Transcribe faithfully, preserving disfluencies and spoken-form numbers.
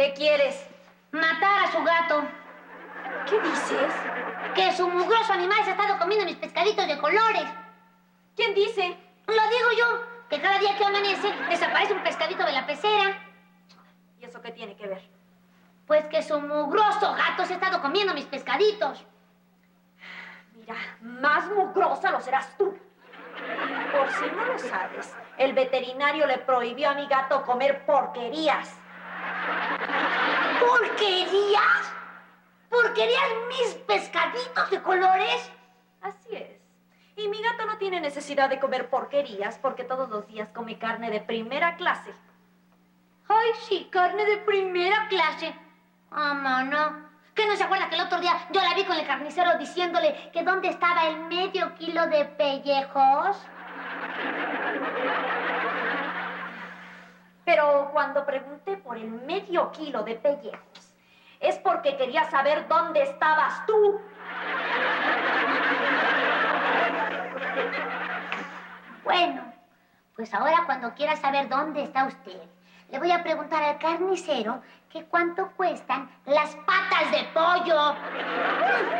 ¿Qué quieres? Matar a su gato. ¿Qué dices? Que su mugroso animal se ha estado comiendo mis pescaditos de colores. ¿Quién dice? Lo digo yo, que cada día que amanece desaparece un pescadito de la pecera. ¿Y eso qué tiene que ver? Pues que su mugroso gato se ha estado comiendo mis pescaditos. Mira, más mugrosa lo serás tú. Por si no lo sabes, el veterinario le prohibió a mi gato comer porquerías. ¿Porquerías? ¿Porquerías mis pescaditos de colores? Así es. Y mi gato no tiene necesidad de comer porquerías porque todos los días come carne de primera clase. Ay, sí, carne de primera clase. Ah, mano. ¿Qué no se acuerda que el otro día yo la vi con el carnicero diciéndole que dónde estaba el medio kilo de pellejos? Pero cuando pregunté por el medio kilo de pellejos, es porque quería saber dónde estabas tú. Bueno, pues ahora cuando quiera saber dónde está usted, le voy a preguntar al carnicero que cuánto cuestan las patas de pollo.